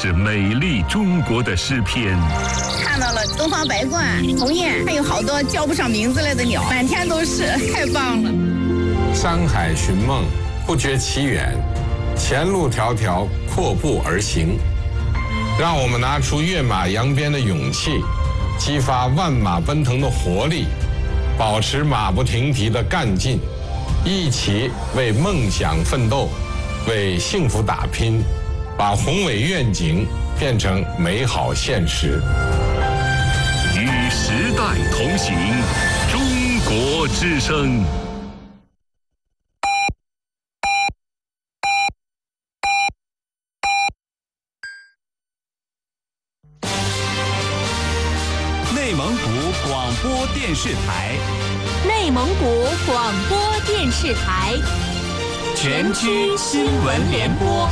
是美丽中国的诗篇。 看到了东方白鹳、鸿雁，还有好多叫不上名字来的鸟，满天都是，太棒了。 山海寻梦，不觉其远，前路迢迢，阔步而行。让我们拿出跃马扬鞭的勇气，激发万马奔腾的活力，保持马不停蹄的干劲，一起为梦想奋斗，为幸福打拼，把宏伟愿景变成美好现实。 与时代同行，中国之声。 内蒙古广播电视台， 内蒙古广播电视台， 全区新闻联播。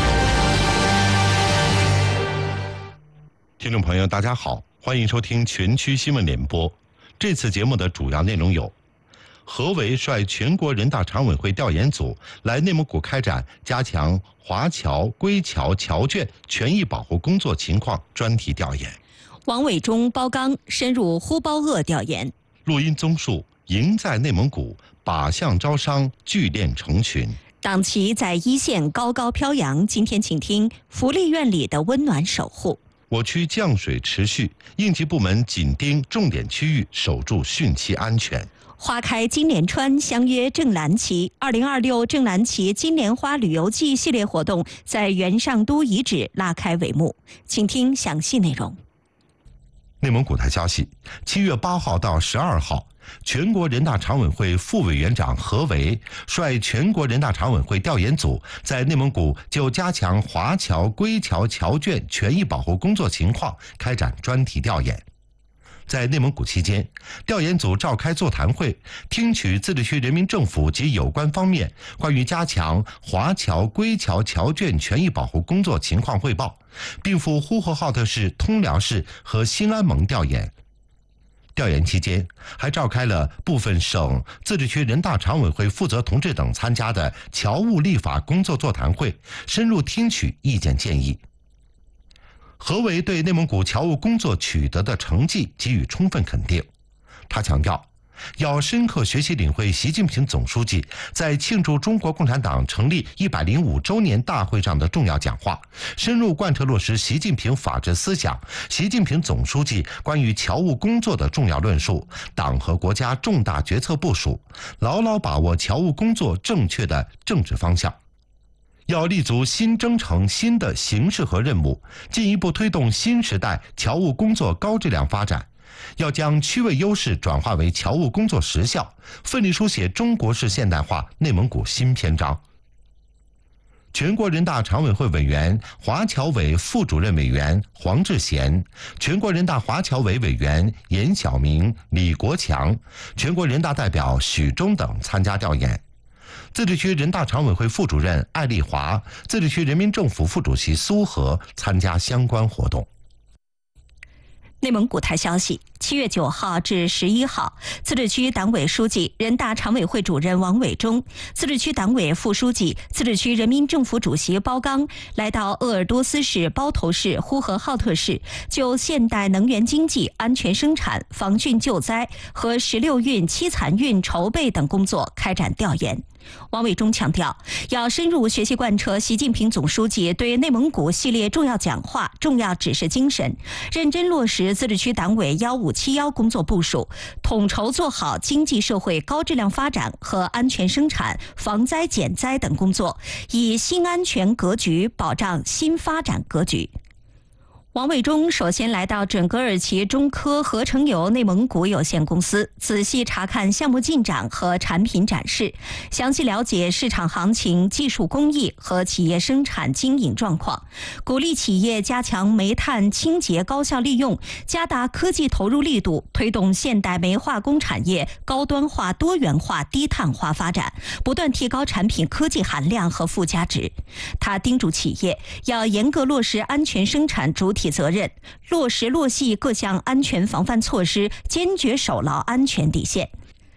听众朋友，大家好，欢迎收听全区新闻联播。这次节目的主要内容有：何为率全国人大常委会调研组来内蒙古开展加强华侨、归侨侨眷权益保护工作情况专题调研； 王伟忠、包钢深入呼包鄂调研； 录音综述赢在内蒙古，靶向招商，聚练成群。 党旗在一线高高飘扬。今天请听福利院里的温暖守护。 我区降水持续，应急部门紧盯重点区域，守住汛期安全。 花开金莲川，相约正蓝旗。2026正蓝旗金莲花旅游季系列活动在元上都遗址拉开帷幕，请听详细内容。 内蒙古台消息，7月8号到12号，全国人大常委会副委员长何为率全国人大常委会调研组在内蒙古就加强华侨、归侨侨眷权益保护工作情况开展专题调研。在内蒙古期间，调研组召开座谈会，听取自治区人民政府及有关方面关于加强华侨、归侨侨眷权益保护工作情况汇报，并赴呼和浩特市、通辽市和兴安盟调研。调研期间，还召开了部分省、自治区人大常委会负责同志等参加的侨务立法工作座谈会，深入听取意见建议。何为对内蒙古侨务工作取得的成绩给予充分肯定。他强调，要深刻学习领会习近平总书记在庆祝中国共产党成立105周年大会上的重要讲话，深入贯彻落实习近平法治思想、习近平总书记关于侨务工作的重要论述、党和国家重大决策部署，牢牢把握侨务工作正确的政治方向。要立足新征程新的形势和任务，进一步推动新时代侨务工作高质量发展。要将区位优势转化为侨务工作实效，奋力书写中国式现代化内蒙古新篇章。全国人大常委会委员、华侨委副主任委员黄志贤，全国人大华侨委委员严晓明、李国强，全国人大代表许忠等参加调研。自治区人大常委会副主任艾丽华、自治区人民政府副主席苏和参加相关活动。 内蒙古台消息，7月9号至11号，自治区党委书记、人大常委会主任王伟忠，自治区党委副书记、自治区人民政府主席包钢来到鄂尔多斯市、包头市、呼和浩特市，就现代能源经济、安全生产、防汛救灾和16运、7残运筹备等工作开展调研。王伟忠强调，要深入学习贯彻习近平总书记对内蒙古系列重要讲话、重要指示精神，认真落实自治区党委1571工作部署，统筹做好经济社会高质量发展和安全生产、防灾减灾等工作，以新安全格局保障新发展格局。王伟忠首先来到准格尔旗中科合成油内蒙古有限公司，仔细查看项目进展和产品展示，详细了解市场行情、技术工艺和企业生产经营状况，鼓励企业加强煤炭清洁高效利用，加大科技投入力度，推动现代煤化工产业高端化、多元化、低碳化发展，不断提高产品科技含量和附加值。他叮嘱企业要严格落实安全生产主体责任，落实落细各项安全防范措施，坚决守牢安全底线。